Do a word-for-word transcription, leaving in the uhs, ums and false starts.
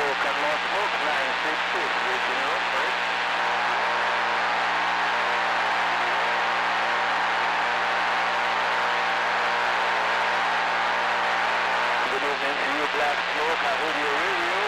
smoke and no smoke, nine six six, reaching road first. Good evening to you, Black Smoke, I heard your radio.